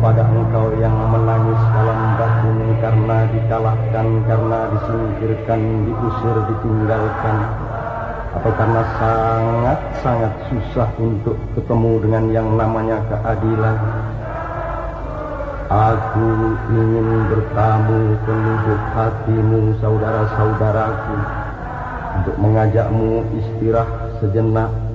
kepada engkau yang menangis dalam batin karena dikalahkan, karena disingkirkan, diusir, ditinggalkan, atau karena sangat-sangat susah untuk ketemu dengan yang namanya keadilan. Aku ingin bertamu ke lubuk hatimu, saudara-saudaraku, untuk mengajakmu istirahat sejenak